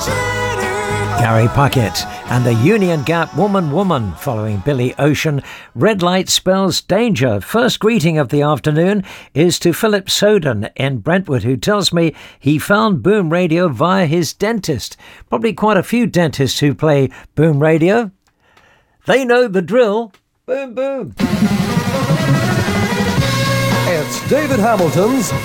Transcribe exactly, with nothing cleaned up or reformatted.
Gary Puckett and the Union Gap Woman Woman following Billy Ocean. Red light spells danger. First greeting of the afternoon is to Philip Soden in Brentwood, who tells me he found Boom Radio via his dentist. Probably quite a few dentists who play Boom Radio. They know the drill. Boom, boom. It's David Hamilton's